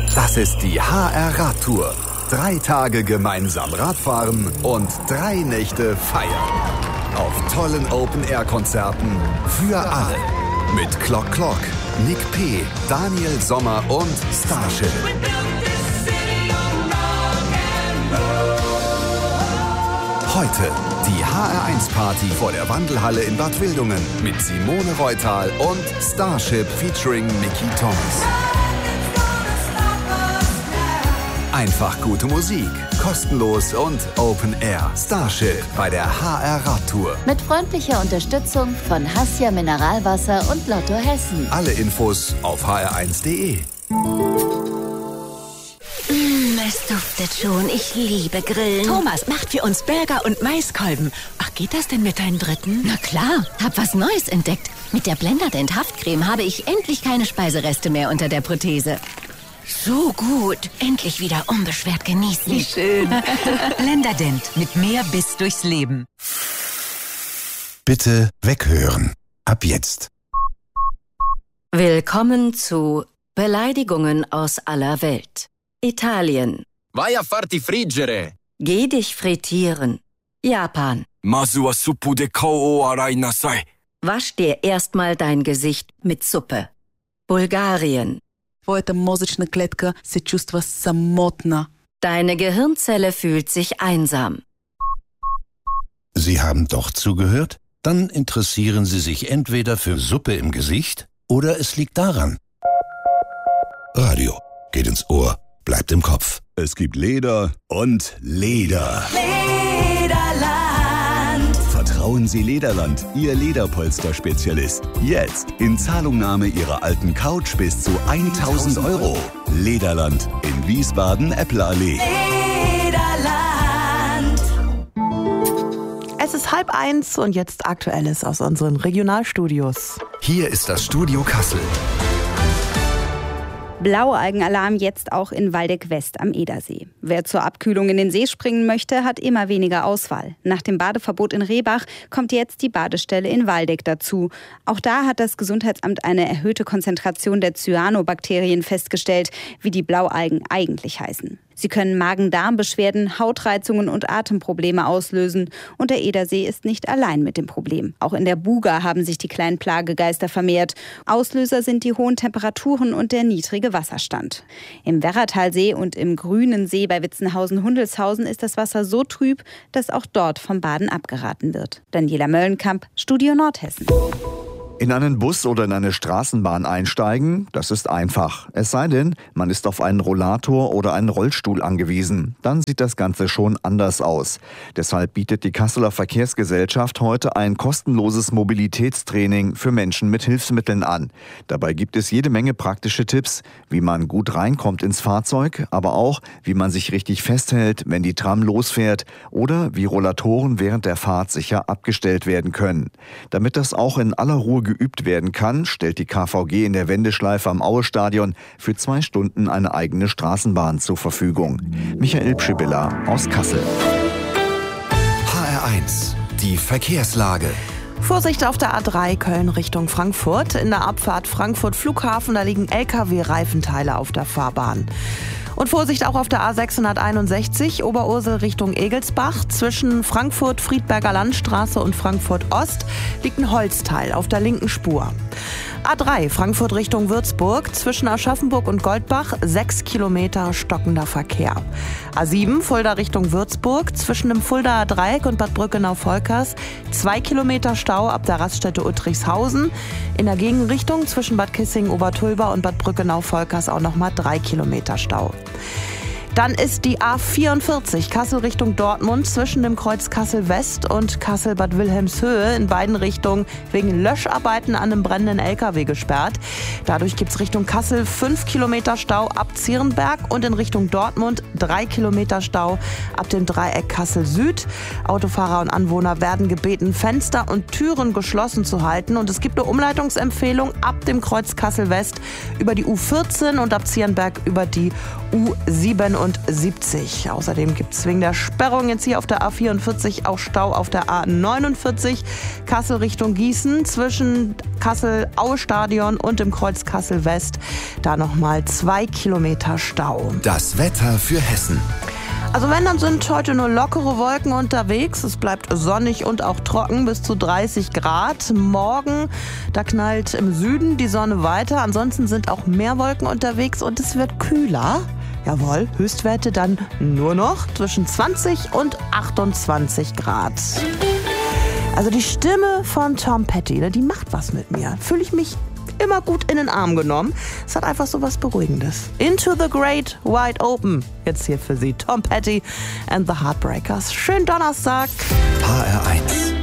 Das ist die HR-Radtour. 3 Tage gemeinsam Radfahren und 3 Nächte feiern. Auf tollen Open-Air-Konzerten für alle. Mit Clock Clock, Nick P., Daniel Sommer und Starship. Heute die HR1-Party vor der Wandelhalle in Bad Wildungen mit Simone Reutal und Starship featuring Mickey Thomas. Einfach gute Musik, kostenlos und Open Air. Starship bei der HR-Radtour. Mit freundlicher Unterstützung von Hassia Mineralwasser und Lotto Hessen. Alle Infos auf hr1.de. Es duftet schon. Ich liebe Grillen. Thomas macht für uns Burger und Maiskolben. Ach, geht das denn mit deinen Dritten? Na klar, hab was Neues entdeckt. Mit der Blenderdent Haftcreme habe ich endlich keine Speisereste mehr unter der Prothese. So gut. Endlich wieder unbeschwert genießen. Wie schön. Blenderdent. Mit mehr Biss durchs Leben. Bitte weghören. Ab jetzt. Willkommen zu Beleidigungen aus aller Welt. Italien. Vai a farti friggere. Geh dich frittieren. Japan. Masu wa suppu de kou o arai nasai. Wasch dir erstmal dein Gesicht mit Suppe. Bulgarien. Твоята мозъчна клетка се чувства самотна. Deine Gehirnzelle fühlt sich einsam. Sie haben doch zugehört? Dann interessieren Sie sich entweder für Suppe im Gesicht oder es liegt daran. Radio geht ins Ohr, bleibt im Kopf. Es gibt Leder und Leder. Lederland. Vertrauen Sie Lederland, Ihr Lederpolster-Spezialist. Jetzt in Zahlungnahme Ihrer alten Couch bis zu 1.000 Euro. Lederland in Wiesbaden, Eppelallee. Lederland. Es ist 12:30 und jetzt Aktuelles aus unseren Regionalstudios. Hier ist das Studio Kassel. Blaualgenalarm jetzt auch in Waldeck-West am Edersee. Wer zur Abkühlung in den See springen möchte, hat immer weniger Auswahl. Nach dem Badeverbot in Rehbach kommt jetzt die Badestelle in Waldeck dazu. Auch da hat das Gesundheitsamt eine erhöhte Konzentration der Cyanobakterien festgestellt, wie die Blaualgen eigentlich heißen. Sie können Magen-Darm-Beschwerden, Hautreizungen und Atemprobleme auslösen. Und der Edersee ist nicht allein mit dem Problem. Auch in der Buga haben sich die kleinen Plagegeister vermehrt. Auslöser sind die hohen Temperaturen und der niedrige Wasserstand. Im Werratalsee und im Grünen See bei Witzenhausen-Hundelshausen ist das Wasser so trüb, dass auch dort vom Baden abgeraten wird. Daniela Möllenkamp, Studio Nordhessen. In einen Bus oder in eine Straßenbahn einsteigen, das ist einfach. Es sei denn, man ist auf einen Rollator oder einen Rollstuhl angewiesen. Dann sieht das Ganze schon anders aus. Deshalb bietet die Kasseler Verkehrsgesellschaft heute ein kostenloses Mobilitätstraining für Menschen mit Hilfsmitteln an. Dabei gibt es jede Menge praktische Tipps, wie man gut reinkommt ins Fahrzeug, aber auch, wie man sich richtig festhält, wenn die Tram losfährt oder wie Rollatoren während der Fahrt sicher abgestellt werden können. Damit das auch in aller Ruhe geübt werden kann, stellt die KVG in der Wendeschleife am Auestadion für 2 Stunden eine eigene Straßenbahn zur Verfügung. Michael Pschibilla aus Kassel. HR1, die Verkehrslage. Vorsicht auf der A3 Köln Richtung Frankfurt. In der Abfahrt Frankfurt Flughafen, da liegen LKW-Reifenteile auf der Fahrbahn. Und Vorsicht auch auf der A661 Oberursel Richtung Egelsbach. Zwischen Frankfurt-Friedberger Landstraße und Frankfurt Ost liegt ein Holzteil auf der linken Spur. A3 Frankfurt Richtung Würzburg. Zwischen Aschaffenburg und Goldbach 6 Kilometer stockender Verkehr. A7 Fulda Richtung Würzburg. Zwischen dem Fuldaer Dreieck und Bad Brückenau-Volkers 2 Kilometer Stau ab der Raststätte Uttrichshausen. In der Gegenrichtung zwischen Bad Kissingen-Obertulba und Bad Brückenau-Volkers auch nochmal 3 Kilometer Stau. Dann ist die A44 Kassel Richtung Dortmund zwischen dem Kreuz Kassel West und Kassel Bad Wilhelmshöhe in beiden Richtungen wegen Löscharbeiten an einem brennenden LKW gesperrt. Dadurch gibt es Richtung Kassel 5 Kilometer Stau ab Zierenberg und in Richtung Dortmund 3 Kilometer Stau ab dem Dreieck Kassel Süd. Autofahrer und Anwohner werden gebeten, Fenster und Türen geschlossen zu halten. Und es gibt eine Umleitungsempfehlung ab dem Kreuz Kassel West über die U14 und ab Zierenberg über die U77. Außerdem gibt es wegen der Sperrung jetzt hier auf der A44 auch Stau auf der A49 Kassel Richtung Gießen zwischen Kassel-Aue-Stadion und dem Kreuz Kassel West. Da nochmal 2 Kilometer Stau. Das Wetter für Hessen. Also wenn, dann sind heute nur lockere Wolken unterwegs. Es bleibt sonnig und auch trocken, bis zu 30 Grad. Morgen, da knallt im Süden die Sonne weiter. Ansonsten sind auch mehr Wolken unterwegs und es wird kühler. Jawohl, Höchstwerte dann nur noch zwischen 20 und 28 Grad. Also die Stimme von Tom Petty, die macht was mit mir. Fühle ich mich immer gut in den Arm genommen. Es hat einfach so was Beruhigendes. Into the Great Wide Open. Jetzt hier für Sie Tom Petty and the Heartbreakers. Schönen Donnerstag. HR1